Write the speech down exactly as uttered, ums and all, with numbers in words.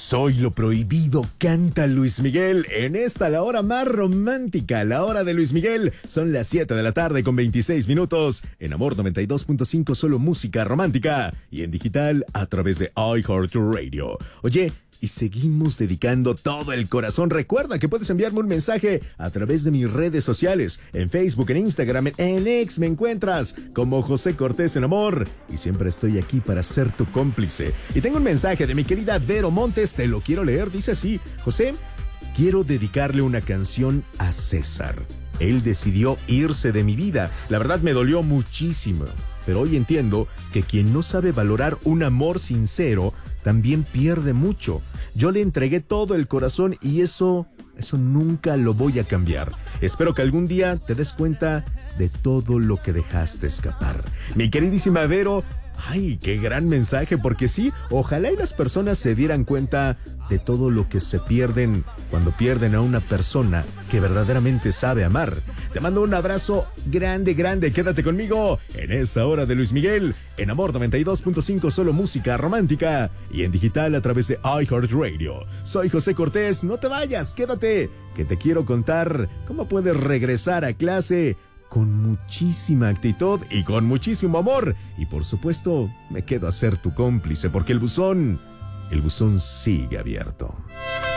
Soy lo prohibido, canta Luis Miguel. En esta, la hora más romántica, la hora de Luis Miguel. Son las siete de la tarde con veintiséis minutos. En Amor noventa y dos punto cinco, solo música romántica. Y en digital a través de iHeartRadio. Oye, y seguimos dedicando todo el corazón. Recuerda que puedes enviarme un mensaje a través de mis redes sociales. En Facebook, en Instagram, en X me encuentras como José Cortés en Amor. Y siempre estoy aquí para ser tu cómplice. Y tengo un mensaje de mi querida Vero Montes. Te lo quiero leer. Dice así: José, quiero dedicarle una canción a César. Él decidió irse de mi vida. La verdad me dolió muchísimo. Pero hoy entiendo que quien no sabe valorar un amor sincero también pierde mucho. Yo le entregué todo el corazón y eso, eso nunca lo voy a cambiar. Espero que algún día te des cuenta de todo lo que dejaste escapar. Mi queridísima Vero, ay, qué gran mensaje, porque sí, ojalá y las personas se dieran cuenta de todo lo que se pierden cuando pierden a una persona que verdaderamente sabe amar. Te mando un abrazo grande, grande. Quédate conmigo en esta hora de Luis Miguel, en Amor noventa y dos punto cinco, solo música romántica, y en digital a través de iHeartRadio. Soy José Cortés, no te vayas, quédate, que te quiero contar cómo puedes regresar a clase con muchísima actitud y con muchísimo amor. Y por supuesto, me quedo a ser tu cómplice, porque el buzón, el buzón sigue abierto.